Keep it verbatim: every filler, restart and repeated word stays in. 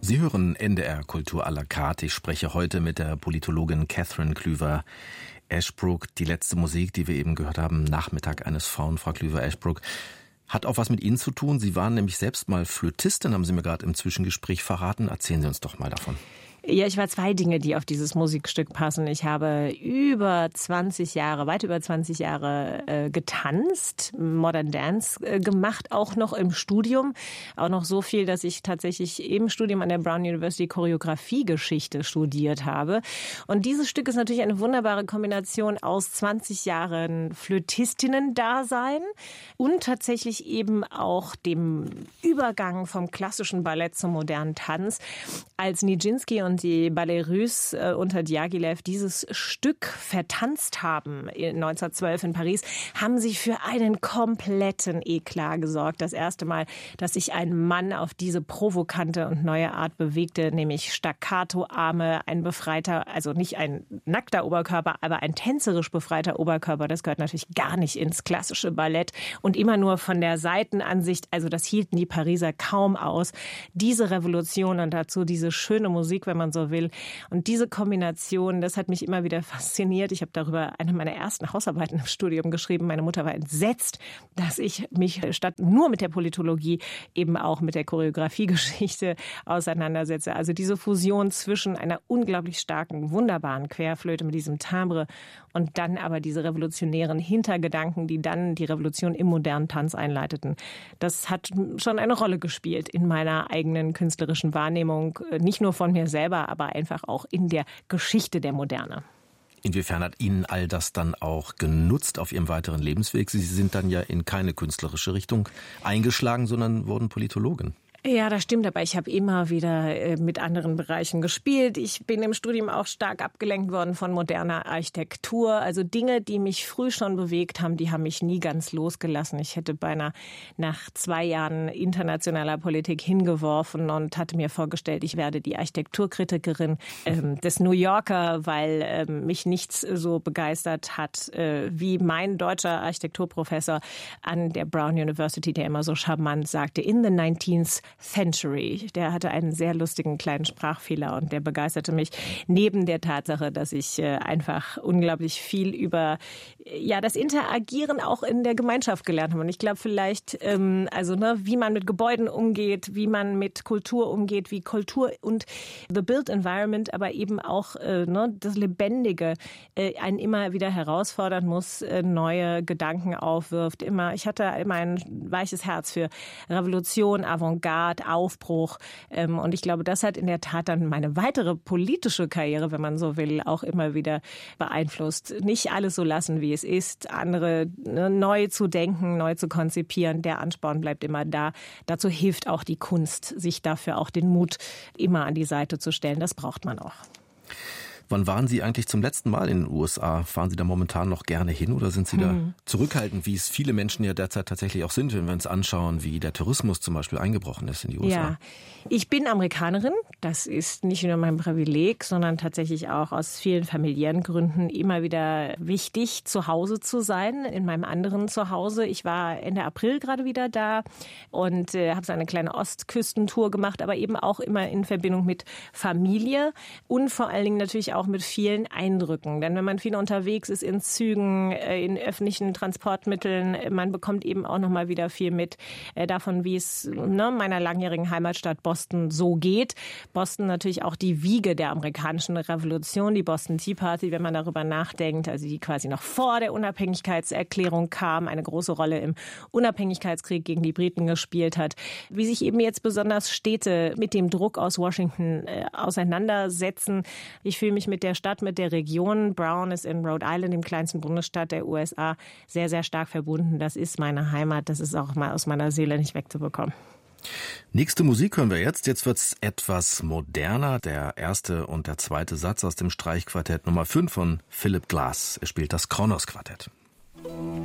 Sie hören N D R Kultur à la carte. Ich spreche heute mit der Politologin Catherine Klüver-Ashbrook. Die letzte Musik, die wir eben gehört haben, Nachmittag eines Frauen, Frau Klüver-Ashbrook, hat auch was mit Ihnen zu tun. Sie waren nämlich selbst mal Flötistin, haben Sie mir gerade im Zwischengespräch verraten. Erzählen Sie uns doch mal davon. Ja, ich war zwei Dinge, die auf dieses Musikstück passen. Ich habe über zwanzig Jahre, weit über zwanzig Jahre äh, getanzt, Modern Dance äh, gemacht, auch noch im Studium. Auch noch so viel, dass ich tatsächlich im Studium an der Brown University Choreografiegeschichte studiert habe. Und dieses Stück ist natürlich eine wunderbare Kombination aus zwanzig Jahren Flötistinnen-Dasein und tatsächlich eben auch dem Übergang vom klassischen Ballett zum modernen Tanz. Als Nijinsky und und die Ballet Russe äh, unter Diaghilev dieses Stück vertanzt haben neunzehnhundertzwölf in Paris, haben sie für einen kompletten Eklat gesorgt. Das erste Mal, dass sich ein Mann auf diese provokante und neue Art bewegte, nämlich Staccato-Arme, ein befreiter, also nicht ein nackter Oberkörper, aber ein tänzerisch befreiter Oberkörper. Das gehört natürlich gar nicht ins klassische Ballett und immer nur von der Seitenansicht. Also das hielten die Pariser kaum aus. Diese Revolution und dazu diese schöne Musik, wenn man so will. Und diese Kombination, das hat mich immer wieder fasziniert. Ich habe darüber eine meiner ersten Hausarbeiten im Studium geschrieben. Meine Mutter war entsetzt, dass ich mich statt nur mit der Politologie eben auch mit der Choreografiegeschichte auseinandersetze. Also diese Fusion zwischen einer unglaublich starken, wunderbaren Querflöte mit diesem Timbre und dann aber diese revolutionären Hintergedanken, die dann die Revolution im modernen Tanz einleiteten. Das hat schon eine Rolle gespielt in meiner eigenen künstlerischen Wahrnehmung, nicht nur von mir selber, aber einfach auch in der Geschichte der Moderne. Inwiefern hat Ihnen all das dann auch genutzt auf Ihrem weiteren Lebensweg? Sie sind dann ja in keine künstlerische Richtung eingeschlagen, sondern wurden Politologin. Ja, das stimmt, aber ich habe immer wieder äh, mit anderen Bereichen gespielt. Ich bin im Studium auch stark abgelenkt worden von moderner Architektur. Also Dinge, die mich früh schon bewegt haben, die haben mich nie ganz losgelassen. Ich hätte beinahe nach zwei Jahren internationaler Politik hingeworfen und hatte mir vorgestellt, ich werde die Architekturkritikerin ähm, des New Yorker, weil ähm, mich nichts so begeistert hat äh, wie mein deutscher Architekturprofessor an der Brown University, der immer so charmant sagte, in the nineteenth Century. Der hatte einen sehr lustigen kleinen Sprachfehler und der begeisterte mich neben der Tatsache, dass ich äh, einfach unglaublich viel über ja das Interagieren auch in der Gemeinschaft gelernt habe. Und ich glaube vielleicht, ähm, also ne, wie man mit Gebäuden umgeht, wie man mit Kultur umgeht, wie Kultur und the built environment, aber eben auch äh, ne, das Lebendige äh, einen immer wieder herausfordern muss, äh, neue Gedanken aufwirft. Immer, ich hatte immer ein weiches Herz für Revolution, Avantgarde, Aufbruch. Und ich glaube, das hat in der Tat dann meine weitere politische Karriere, wenn man so will, auch immer wieder beeinflusst. Nicht alles so lassen, wie es ist, andere neu zu denken, neu zu konzipieren. Der Ansporn bleibt immer da. Dazu hilft auch die Kunst, sich dafür auch den Mut immer an die Seite zu stellen. Das braucht man auch. Wann waren Sie eigentlich zum letzten Mal in den U S A? Fahren Sie da momentan noch gerne hin oder sind Sie hm. da zurückhaltend, wie es viele Menschen ja derzeit tatsächlich auch sind, wenn wir uns anschauen, wie der Tourismus zum Beispiel eingebrochen ist in die U S A? Ja, ich bin Amerikanerin. Das ist nicht nur mein Privileg, sondern tatsächlich auch aus vielen familiären Gründen immer wieder wichtig, zu Hause zu sein, in meinem anderen Zuhause. Ich war Ende April gerade wieder da und äh, habe so eine kleine Ostküstentour gemacht, aber eben auch immer in Verbindung mit Familie und vor allen Dingen natürlich auch auch mit vielen Eindrücken. Denn wenn man viel unterwegs ist in Zügen, in öffentlichen Transportmitteln, man bekommt eben auch noch mal wieder viel mit davon, wie es ne, meiner langjährigen Heimatstadt Boston so geht. Boston natürlich auch die Wiege der amerikanischen Revolution, die Boston Tea Party, wenn man darüber nachdenkt, also die quasi noch vor der Unabhängigkeitserklärung kam, eine große Rolle im Unabhängigkeitskrieg gegen die Briten gespielt hat. Wie sich eben jetzt besonders Städte mit dem Druck aus Washington äh, auseinandersetzen. Ich fühle mich mit der Stadt, mit der Region. Brown ist in Rhode Island, dem kleinsten Bundesstaat der U S A, sehr, sehr stark verbunden. Das ist meine Heimat. Das ist auch mal aus meiner Seele nicht wegzubekommen. Nächste Musik hören wir jetzt. Jetzt wird's etwas moderner. Der erste und der zweite Satz aus dem Streichquartett Nummer fünf von Philip Glass. Er spielt das Kronos-Quartett.